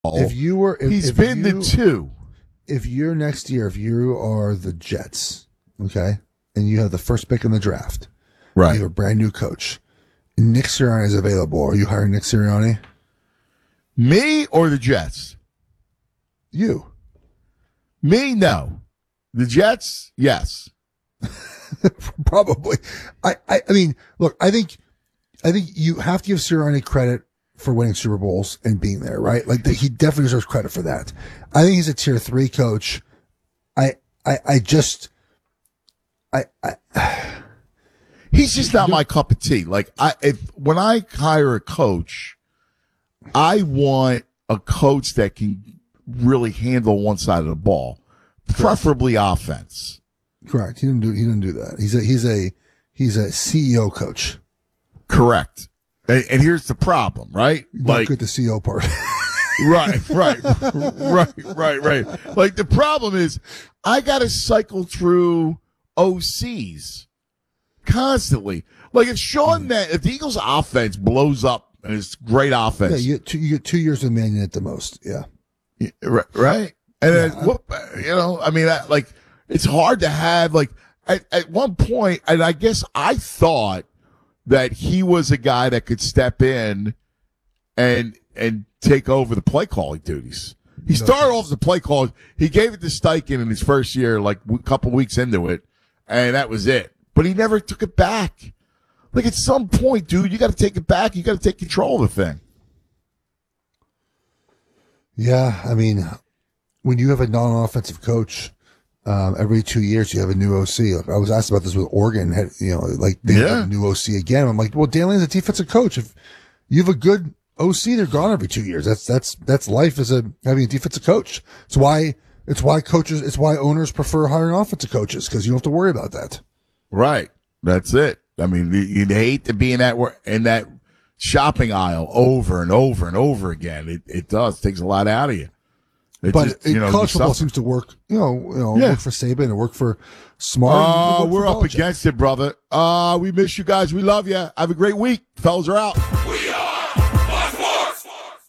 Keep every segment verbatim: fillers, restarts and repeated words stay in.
If you were, if, he's if been you, the two. If you're next year, if you are the Jets, okay, and you have the first pick in the draft, right? You have a brand new coach. Nick Sirianni is available. Are you hiring Nick Sirianni? Me or the Jets? You. Me, no. The Jets, yes. Probably. I, I, I mean, look, I think, I think you have to give Sirianni credit for winning Super Bowls and being there, right? Like the, he definitely deserves credit for that. I think he's a tier three coach. I, I, I just, I, I, he's just not my cup of tea. Like I, if when I hire a coach, I want a coach that can really handle one side of the ball, preferably offense. Correct. He didn't do. He didn't do that. He's a. He's a. He's a C E O coach. Correct. And, and here's the problem, right? Not like good the C E O part. right, right, right, right, right. Like the problem is, I got to cycle through O Cs constantly. Like if Sean, mm. if the Eagles' offense blows up and it's great offense, yeah, you get two, you get two years of Man at the most. Yeah, yeah right, right. And yeah, then, whoop, you know, I mean, I, like it's hard to have like at, at one point, and I guess I thought that he was a guy that could step in and and take over the play calling duties. He started off as a play caller. He gave it to Steichen in his first year, like a couple weeks into it, and that was it. But he never took it back. Like at some point, dude, you got to take it back. You got to take control of the thing. Yeah, I mean, when you have a non-offensive coach, um, every two years you have a new O C. Like I was asked about this with Oregon. Had, you know, like they yeah. have a new O C again. I'm like, well, Dan Lanning's a defensive coach. If you have a good O C, they're gone every two years. That's that's that's life as a having a defensive coach. It's why it's why coaches. It's why owners prefer hiring offensive coaches because you don't have to worry about that. Right. That's it. I mean, you'd hate to be in that in that shopping aisle over and over and over again. It it does it takes a lot out of you. It but just, you know, college football seems to work. You know, you know, yeah. work for Saban and work for Smart. Oh, uh, we're up against it, brother. Uh, we miss you guys. We love you. Have a great week. Fellas are out. We are Fox Sports.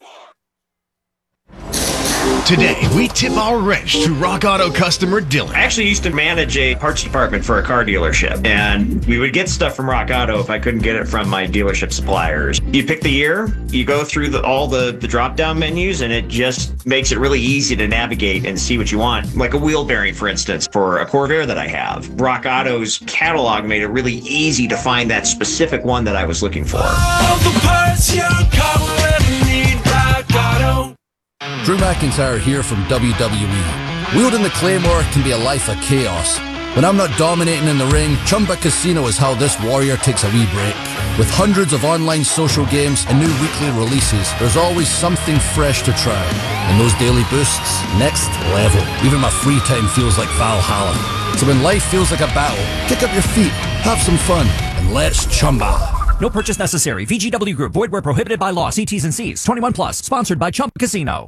Today, we tip our wrench to Rock Auto customer Dylan. I actually used to manage a parts department for a car dealership, and we would get stuff from Rock Auto if I couldn't get it from my dealership suppliers. You pick the year, you go through the, all the, the drop-down menus, and it just makes it really easy to navigate and see what you want. Like a wheel bearing, for instance, for a Corvair that I have. Rock Auto's catalog made it really easy to find that specific one that I was looking for. All the parts your car will ever need, Rock Auto. Drew McIntyre here from W W E. Wielding the Claymore can be a life of chaos. When I'm not dominating in the ring, Chumba Casino is how this warrior takes a wee break. With hundreds of online social games and new weekly releases, there's always something fresh to try. And those daily boosts, next level. Even my free time feels like Valhalla. So when life feels like a battle, kick up your feet, have some fun, and let's Chumba. No purchase necessary. V G W Group. Void where prohibited by law. See T's and C's. twenty-one plus. Sponsored by Chumba Casino.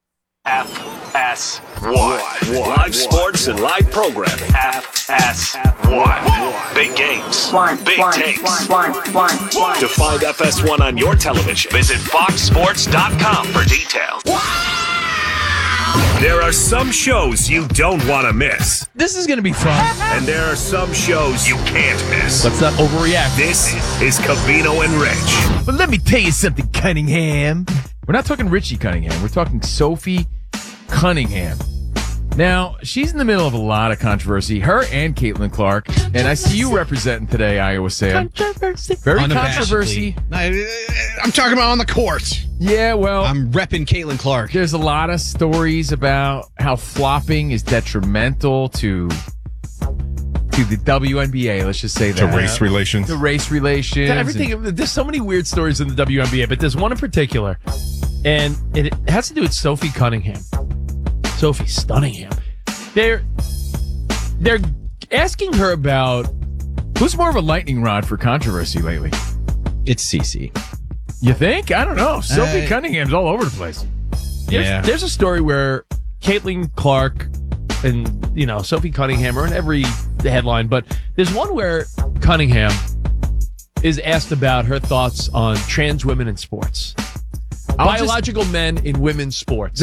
F S one. Live sports and live programming. F S one. Big games. Big takes. To find F S one on your television, visit fox sports dot com for details. There are some shows you don't want to miss. This is going to be fun. And there are some shows you can't miss. Let's not overreact. This is Covino and Rich. But let me tell you something, Cunningham. We're not talking Richie Cunningham. We're talking Sophie Cunningham. Now, she's in the middle of a lot of controversy. Her and Caitlin Clark. And I see you representing today, Iowa Sam. Controversy. Very controversy. I'm talking about on the court. Yeah, well. I'm repping Caitlin Clark. There's a lot of stories about how flopping is detrimental to to the W N B A, let's just say that. To race relations. To race relations. To everything. And, there's so many weird stories in the W N B A, but there's one in particular. And it has to do with Sophie Cunningham. Sophie Stunningham. They're they're asking her about who's more of a lightning rod for controversy lately. It's Cece. You think? I don't know. Sophie uh, Cunningham's all over the place. There's, yeah. There's a story where Caitlin Clark and, you know, Sophie Cunningham are in every headline, but there's one where Cunningham is asked about her thoughts on trans women in sports. Biological men in women's sports.